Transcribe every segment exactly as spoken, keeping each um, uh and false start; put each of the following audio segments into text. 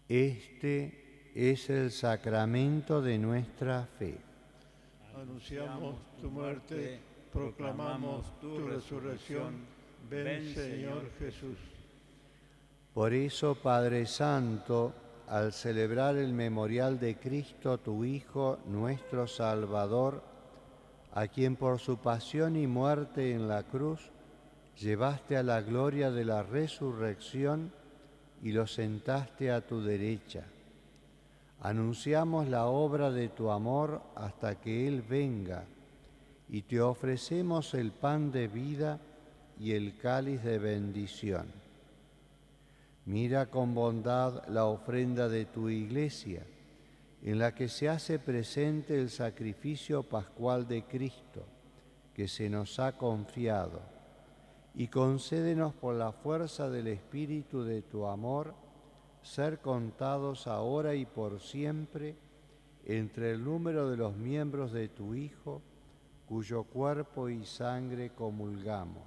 Este es el sacramento de nuestra fe. Anunciamos tu muerte, proclamamos tu resurrección. Ven, Señor Jesús. Por eso, Padre Santo, al celebrar el memorial de Cristo, tu Hijo, nuestro Salvador, a quien por su pasión y muerte en la cruz llevaste a la gloria de la resurrección y lo sentaste a tu derecha, anunciamos la obra de tu amor hasta que Él venga, y te ofrecemos el pan de vida y el cáliz de bendición. Mira con bondad la ofrenda de tu Iglesia, en la que se hace presente el sacrificio pascual de Cristo, que se nos ha confiado, y concédenos por la fuerza del Espíritu de tu amor, ser contados ahora y por siempre entre el número de los miembros de tu Hijo, cuyo cuerpo y sangre comulgamos.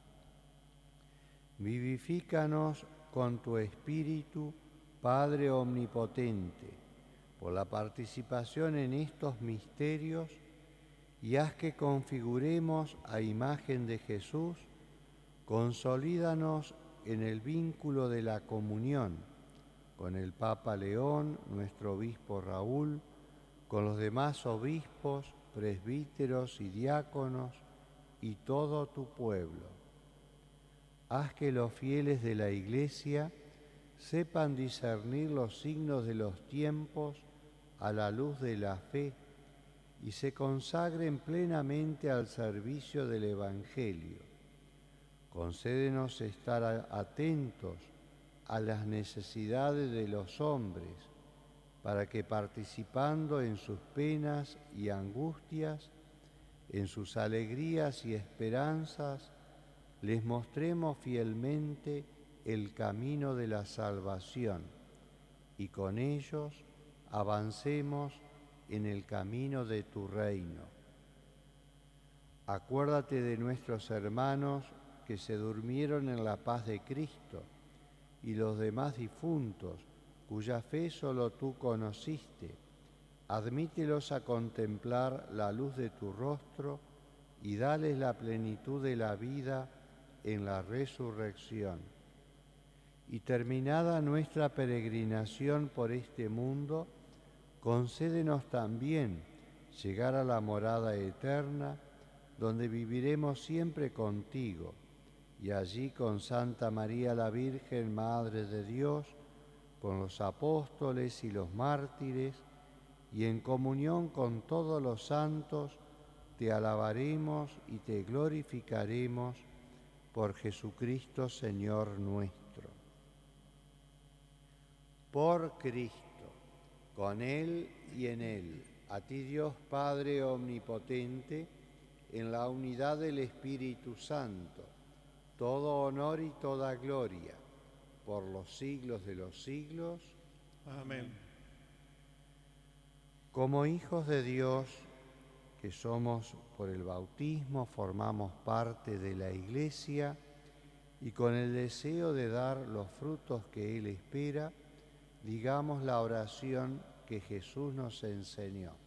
Vivifícanos con tu Espíritu, Padre Omnipotente, por la participación en estos misterios, y haz que configuremos a imagen de Jesús, consolídanos en el vínculo de la comunión con el Papa León, nuestro obispo Raúl, con los demás obispos, presbíteros y diáconos y todo tu pueblo. Haz que los fieles de la Iglesia sepan discernir los signos de los tiempos a la luz de la fe y se consagren plenamente al servicio del Evangelio. Concédenos estar atentos a las necesidades de los hombres, para que participando en sus penas y angustias, en sus alegrías y esperanzas, les mostremos fielmente el camino de la salvación y con ellos avancemos en el camino de tu reino. Acuérdate de nuestros hermanos que se durmieron en la paz de Cristo y los demás difuntos, cuya fe solo tú conociste. Admítelos a contemplar la luz de tu rostro y dales la plenitud de la vida en la resurrección. Y terminada nuestra peregrinación por este mundo, concédenos también llegar a la morada eterna, donde viviremos siempre contigo, y allí con Santa María la Virgen, Madre de Dios, con los apóstoles y los mártires, y en comunión con todos los santos, te alabaremos y te glorificaremos por Jesucristo, Señor nuestro. Por Cristo, con Él y en Él, a ti Dios Padre Omnipotente, en la unidad del Espíritu Santo, todo honor y toda gloria, por los siglos de los siglos. Amén. Como hijos de Dios, que somos por el bautismo, formamos parte de la Iglesia, y con el deseo de dar los frutos que Él espera, digamos la oración que Jesús nos enseñó.